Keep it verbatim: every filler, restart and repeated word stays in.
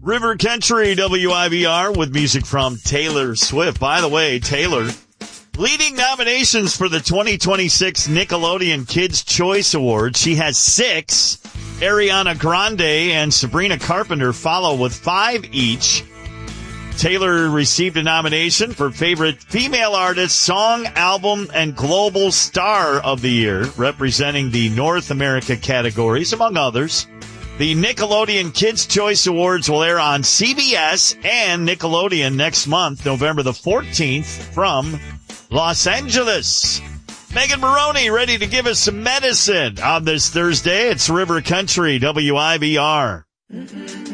River Country W I V R with music from Taylor Swift. By the way, Taylor leading nominations for the twenty twenty-six Nickelodeon Kids' Choice Awards. She has six. Ariana Grande and Sabrina Carpenter follow with five each. Taylor received a nomination for Favorite Female Artist, Song, Album, and Global Star of the Year, representing the North America categories, among others. The Nickelodeon Kids' Choice Awards will air on C B S and Nickelodeon next month, November the fourteenth, from Los Angeles. Megan Maroney ready to give us some medicine on this Thursday. It's River Country W I V R.